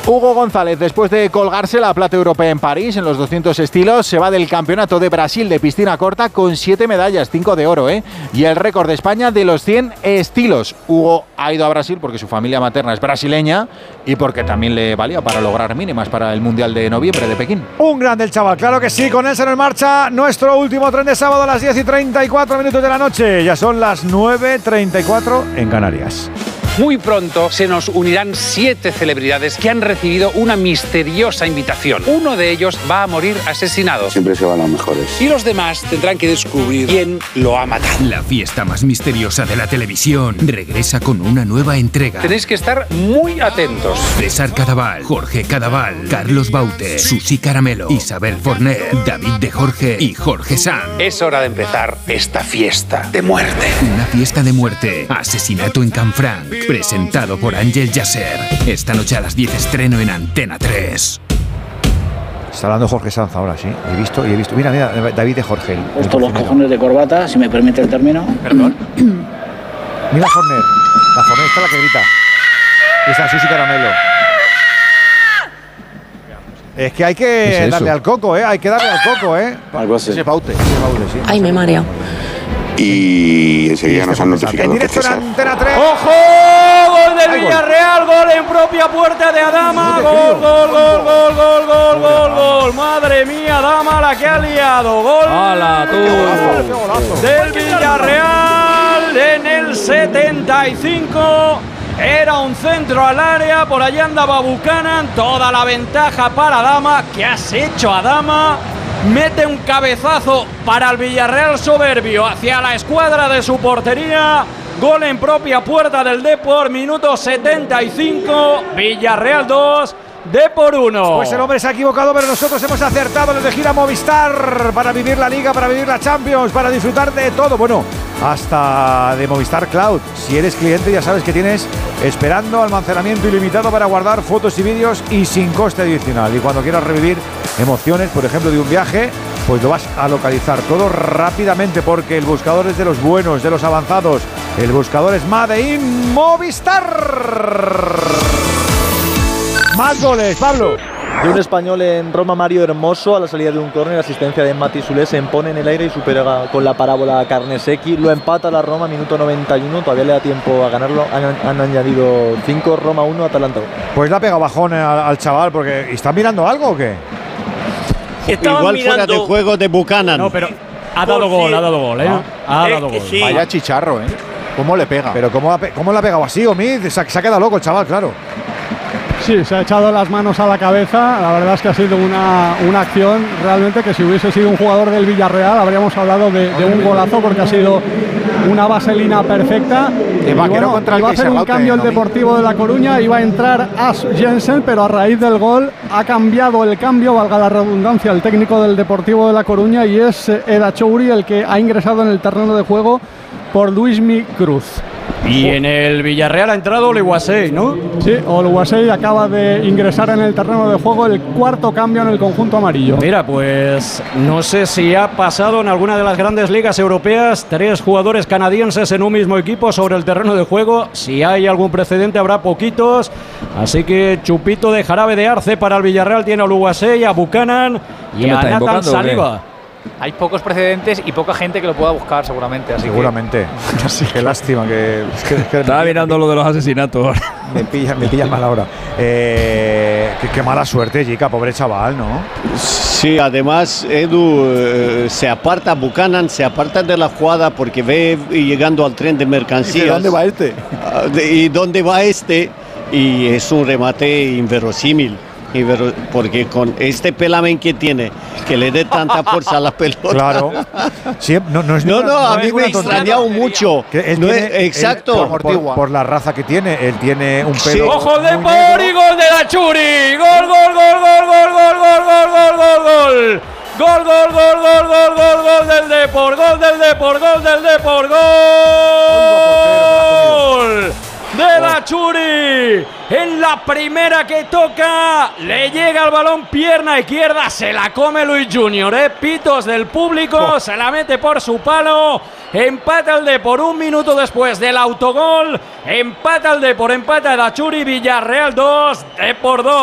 Hugo González, después de colgarse la plata europea en París en los 200 estilos, se va del Campeonato de Brasil de piscina corta con 7 medallas, 5 de oro, y el récord de España de los 100 estilos. Hugo ha ido a Brasil porque su familia materna es brasileña y porque también le valía para lograr mínimas para el Mundial de noviembre de Pekín. Un grande el chaval, claro que sí. Con él se nos marcha nuestro último tren de sábado a las 10:34 de la noche. Ya son las 9:34 en Canarias. Muy pronto se nos unirán 7 celebridades que han recibido una misteriosa invitación. Uno de ellos va a morir asesinado. Siempre se van los mejores. Y los demás tendrán que descubrir quién lo ha matado. La fiesta más misteriosa de la televisión regresa con una nueva entrega. Tenéis que estar muy atentos. César Cadaval, Jorge Cadaval, Carlos Baute, Susi Caramelo, Isabel Forner, David de Jorge y Jorge Sanz. Es hora de empezar esta fiesta de muerte. Una fiesta de muerte. Asesinato en Canfranc. Presentado por Ángel Yasser. Esta noche a las 10 estreno en Antena 3. Está hablando Jorge Sanz ahora, sí. He visto. Mira, David de Jorge. Puesto los cojones de corbata, si me permite el término. Perdón. Mira Forner. La Forner está la que grita. Y está Susi Caramelo. Es que hay que darle al coco, Hay que darle al coco, Algo así. Ese Baute, sí. Ay, me mareo. Y enseguida nos han notificado en que directo en César. Antena 3. ¡Ojo! Gol del Villarreal, gol en propia puerta de Adama. Gol. Madre mía, Adama la que ha liado. Gol del Villarreal en el 75. Era un centro al área, por allí andaba Buchanan, toda la ventaja para Adama. ¿Qué has hecho, Adama? Mete un cabezazo para el Villarreal soberbio hacia la escuadra de su portería. Gol en propia puerta del Depor, minuto 75, Villarreal 2, Depor 1. Pues el hombre se ha equivocado, pero nosotros hemos acertado en elegir a Movistar para vivir la Liga, para vivir la Champions, para disfrutar de todo. Bueno, hasta de Movistar Cloud. Si eres cliente ya sabes que tienes esperando almacenamiento ilimitado para guardar fotos y vídeos y sin coste adicional. Y cuando quieras revivir emociones, por ejemplo, de un viaje, pues lo vas a localizar todo rápidamente porque el buscador es de los buenos, de los avanzados. El buscador es Made in Movistar. Más goles, Pablo. De un español en Roma, Mario Hermoso, a la salida de un córner, asistencia de Mati Sulé, se impone en el aire y supera con la parábola a Carnesecchi. Lo empata la Roma, minuto 91, todavía le da tiempo a ganarlo. Han añadido 5, Roma 1, Atalanta 1. Pues le ha pegado bajón al chaval, porque ¿está mirando algo o qué? Igual fuera de juego de Buchanan. No, pero ha dado gol, Ha dado gol. Sí. Vaya chicharro, ¿Cómo le pega? Pero ¿cómo le ha pegado así, Omid? Se ha quedado loco el chaval, claro. Sí, se ha echado las manos a la cabeza. La verdad es que ha sido una acción realmente que si hubiese sido un jugador del Villarreal habríamos hablado de un golazo, porque ha sido una vaselina perfecta. Y bueno, iba a hacer un cambio el Deportivo de La Coruña, iba a entrar As Jensen, pero a raíz del gol ha cambiado el cambio, valga la redundancia, el técnico del Deportivo de La Coruña, y es Eda Chouri el que ha ingresado en el terreno de juego por Luismi Cruz. Y en el Villarreal ha entrado Oluwasei, ¿no? Sí, Oluwasei acaba de ingresar en el terreno de juego, el cuarto cambio en el conjunto amarillo. Mira, pues no sé si ha pasado en alguna de las grandes ligas europeas 3 jugadores canadienses en un mismo equipo sobre el terreno de juego. Si hay algún precedente habrá poquitos, así que chupito de jarabe de arce para el Villarreal. Tiene a Oluwasei, a Buchanan y a Nathan Saliba. Hay pocos precedentes y poca gente que lo pueda buscar seguramente. Así seguramente. Qué lástima que estaba mirando lo de los asesinatos. Me pilla mal ahora. Qué mala suerte, Jica, pobre chaval, ¿no? Sí, además Edu se aparta, Buchanan se aparta de la jugada porque ve llegando al tren de mercancías. ¿Y dónde va este? ¿Y dónde va este? Y es un remate inverosímil. Porque con este pelamen que tiene, que le dé tanta fuerza a la pelota. Claro. Sí, a mí me ha extrañado mucho. Exacto. Por la raza que tiene. Él tiene un pelo. Sí. ¡Ojo de por y gol de la Churi! ¡Gol! Gol del Depor, gol de la Churi. En la primera que toca, le llega el balón, pierna izquierda, se la come Luis Junior, pitos del público, se la mete por su palo, empata el Depor 1 minuto después del autogol, empata el Depor, empata la Churi, Villarreal 2, Depor 2.